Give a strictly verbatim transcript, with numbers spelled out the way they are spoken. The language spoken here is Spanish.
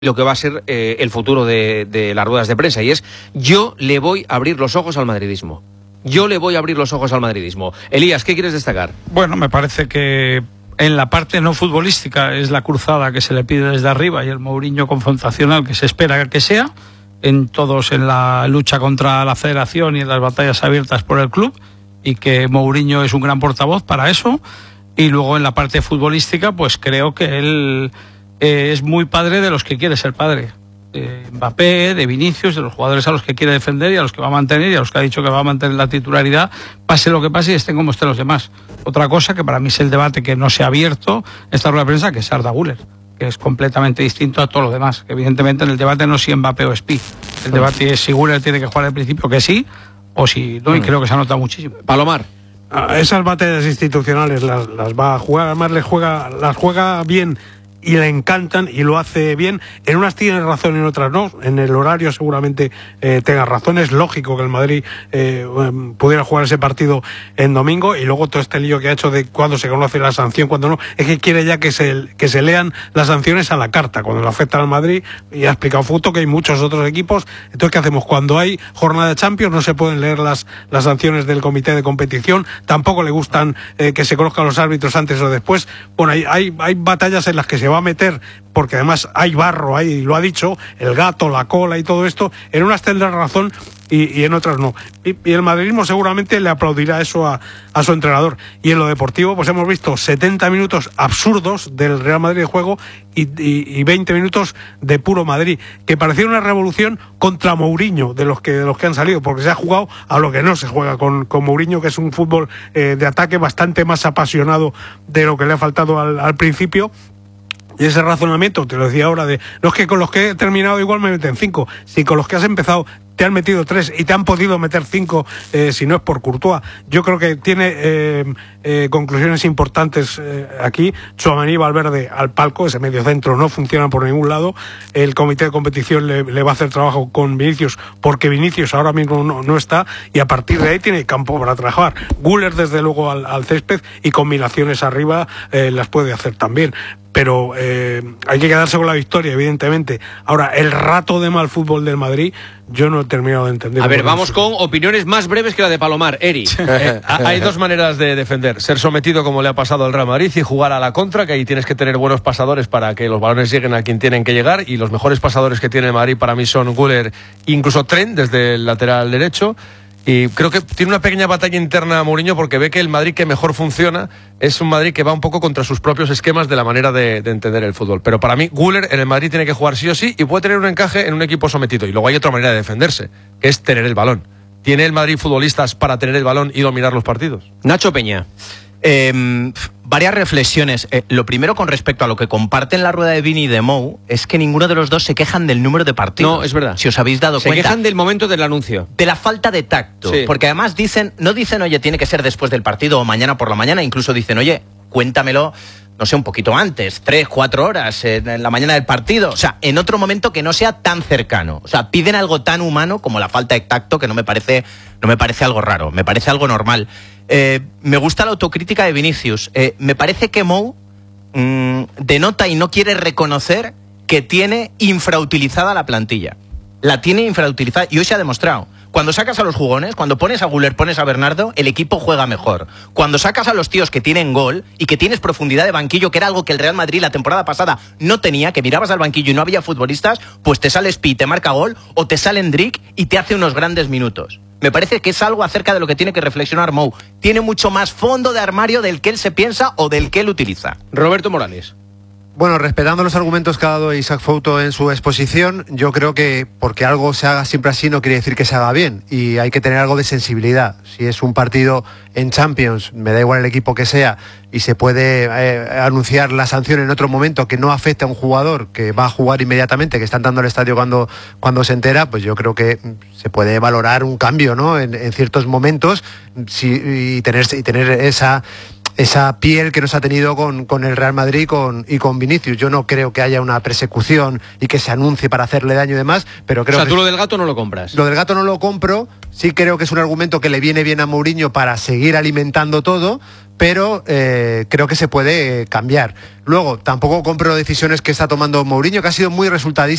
lo que va a ser eh, el futuro de, de las ruedas de prensa, y es: yo le voy a abrir los ojos al madridismo. Yo le voy a abrir los ojos al madridismo. Elías, ¿qué quieres destacar? Bueno, me parece que en la parte no futbolística es la cruzada que se le pide desde arriba y el Mourinho confrontacional que se espera que sea, en todos en la lucha contra la federación y en las batallas abiertas por el club, y que Mourinho es un gran portavoz para eso. Y luego en la parte futbolística, pues creo que él eh, es muy padre de los que quiere ser padre. De Mbappé, de Vinicius, de los jugadores a los que quiere defender y a los que va a mantener y a los que ha dicho que va a mantener la titularidad, pase lo que pase y estén como estén los demás. Otra cosa que para mí es el debate que no se ha abierto en esta rueda de prensa, que es Arda Güler, que es completamente distinto a todo lo demás. Que evidentemente en el debate no es si Mbappé o Spi. El debate es si Güler tiene que jugar al principio, que sí, o si no, y creo que se ha notado muchísimo. Palomar. Esas batallas institucionales las, las va a jugar, además les juega, las juega bien y le encantan y lo hace bien. En unas tiene razón y en otras no. En el horario seguramente eh, tenga razón. Es lógico que el Madrid eh, pudiera jugar ese partido en domingo, y luego todo este lío que ha hecho de cuándo se conoce la sanción, cuándo no. Es que quiere ya que se, que se lean las sanciones a la carta cuando le afectan al Madrid, y ha explicado Futo que hay muchos otros equipos. Entonces, ¿qué hacemos? Cuando hay jornada de Champions no se pueden leer las, las sanciones del comité de competición. Tampoco le gustan eh, que se conozcan los árbitros antes o después. Bueno, hay, hay, hay batallas en las que se va a meter, porque además hay barro ahí, lo ha dicho, el gato, la cola y todo esto. En unas tendrá razón y, y en otras no. Y, y el madridismo seguramente le aplaudirá eso a, a su entrenador. Y en lo deportivo, pues hemos visto setenta minutos absurdos del Real Madrid de juego y, y, y veinte minutos de puro Madrid, que parecía una revolución contra Mourinho de los que, de los que han salido, porque se ha jugado a lo que no se juega con, con Mourinho, que es un fútbol eh, de ataque bastante más apasionado de lo que le ha faltado al, al principio. Y ese razonamiento, te lo decía ahora, de no es que con los que he terminado igual me meten cinco, si con los que has empezado te han metido tres y te han podido meter cinco, eh, si no es por Courtois. Yo creo que tiene eh, eh, conclusiones importantes eh, aquí. Tchouaméni y Valverde al palco, ese medio centro no funciona por ningún lado. El comité de competición le, le va a hacer trabajo con Vinicius, porque Vinicius ahora mismo no, no está, y a partir de ahí tiene campo para trabajar. Güler desde luego al, al césped, y combinaciones arriba eh, las puede hacer también. Pero eh, hay que quedarse con la victoria, evidentemente. Ahora, el rato de mal fútbol del Madrid, yo no he terminado de entender. A ver, vamos eso. Con opiniones más breves que la de Palomar. Eri. Eh, hay dos maneras de defender: ser sometido, como le ha pasado al Real Madrid, y jugar a la contra, que ahí tienes que tener buenos pasadores para que los balones lleguen a quien tienen que llegar, y los mejores pasadores que tiene el Madrid para mí son Güler, incluso Trent desde el lateral derecho. Y creo que tiene una pequeña batalla interna a Mourinho, porque ve que el Madrid que mejor funciona es un Madrid que va un poco contra sus propios esquemas de la manera de, de entender el fútbol. Pero para mí, Güler en el Madrid tiene que jugar sí o sí, y puede tener un encaje en un equipo sometido. Y luego hay otra manera de defenderse, que es tener el balón. ¿Tiene el Madrid futbolistas para tener el balón y dominar los partidos? Nacho Peña. Eh, varias reflexiones. Eh, lo primero, con respecto a lo que comparten la rueda de Vini y de Mou, es que ninguno de los dos se quejan del número de partidos. No, es verdad. Si os habéis dado se cuenta. Se quejan del momento del anuncio. De la falta de tacto. Sí. Porque además dicen, no dicen, oye, tiene que ser después del partido o mañana por la mañana. Incluso dicen, oye, cuéntamelo, no sé, un poquito antes, tres, cuatro horas, en la mañana del partido. O sea, en otro momento que no sea tan cercano. O sea, piden algo tan humano como la falta de tacto, que no me parece, no me parece algo raro, me parece algo normal. Eh, me gusta la autocrítica de Vinicius. Eh, me parece que Mou mmm, denota y no quiere reconocer que tiene infrautilizada la plantilla. La tiene infrautilizada, y hoy se ha demostrado. Cuando sacas a los jugones, cuando pones a Güler, pones a Bernardo, el equipo juega mejor. Cuando sacas a los tíos que tienen gol y que tienes profundidad de banquillo, que era algo que el Real Madrid la temporada pasada no tenía, que mirabas al banquillo y no había futbolistas, pues te sale Spi y te marca gol, o te sale Endrick y te hace unos grandes minutos. Me parece que es algo acerca de lo que tiene que reflexionar Mou. Tiene mucho más fondo de armario del que él se piensa o del que él utiliza. Roberto Morales. Bueno, respetando los argumentos que ha dado Isaac Fouto en su exposición, yo creo que porque algo se haga siempre así no quiere decir que se haga bien, y hay que tener algo de sensibilidad. Si es un partido en Champions, me da igual el equipo que sea, y se puede eh, anunciar la sanción en otro momento que no afecte a un jugador que va a jugar inmediatamente, que está entrando al estadio cuando, cuando se entera, pues yo creo que se puede valorar un cambio, ¿no? En, en ciertos momentos, si, y tener, y tener esa... esa piel que nos ha tenido con, con el Real Madrid con, y con Vinicius. Yo no creo que haya una persecución y que se anuncie para hacerle daño y demás, pero creo o sea, que... tú lo del gato no lo compras. Lo del gato no lo compro, sí creo que es un argumento que le viene bien a Mourinho para seguir alimentando todo, pero eh, creo que se puede cambiar. Luego, tampoco compro decisiones que está tomando Mourinho, que ha sido muy resultadista